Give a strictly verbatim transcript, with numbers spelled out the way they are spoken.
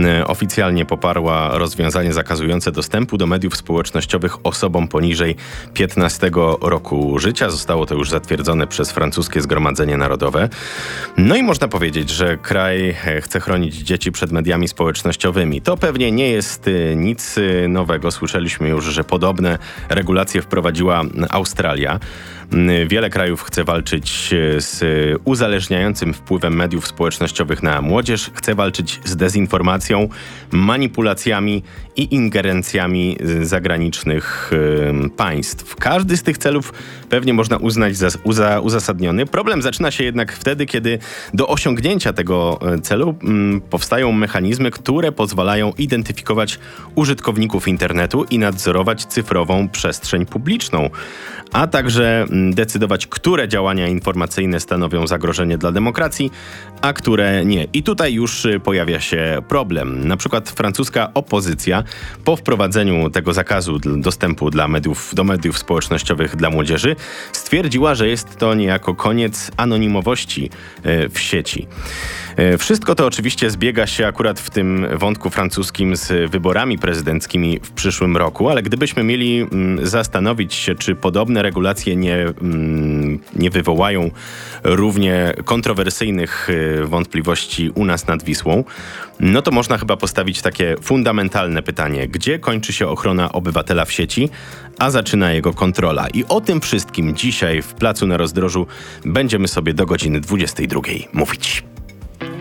oficjalnie poparła rozwiązanie zakazujące dostępu do mediów społecznościowych osobom poniżej piętnastego roku życia. Zostało to już zatwierdzone przez francuskie Zgromadzenie Narodowe. No i można powiedzieć, że kraj chce chronić dzieci przed mediami społecznościowymi. To pewnie nie jest nic nowego. Słyszeliśmy już, że podobne regulacje wprowadziła Australia. Wiele krajów chce walczyć z uzależniającym wpływem mediów społecznościowych na młodzież, chce walczyć z dezinformacją, manipulacjami i ingerencjami zagranicznych państw. Każdy z tych celów pewnie można uznać za uza, uzasadniony. Problem zaczyna się jednak wtedy, kiedy do osiągnięcia tego celu mm, powstają mechanizmy, które pozwalają identyfikować użytkowników internetu i nadzorować cyfrową przestrzeń publiczną, a także decydować, które działania informacyjne stanowią zagrożenie dla demokracji, a które nie. I tutaj już pojawia się problem. Na przykład francuska opozycja po wprowadzeniu tego zakazu dostępu dla mediów, do mediów społecznościowych dla młodzieży stwierdziła, że jest to niejako koniec anonimowości w sieci. Wszystko to oczywiście zbiega się akurat w tym wątku francuskim z wyborami prezydenckimi w przyszłym roku, ale gdybyśmy mieli zastanowić się, czy podobne regulacje nie, nie wywołają równie kontrowersyjnych wątpliwości u nas nad Wisłą, no to można chyba postawić takie fundamentalne pytanie: gdzie kończy się ochrona obywatela w sieci, a zaczyna jego kontrola? I o tym wszystkim dzisiaj w Placu na Rozdrożu będziemy sobie do godziny dwudziestej drugiej mówić.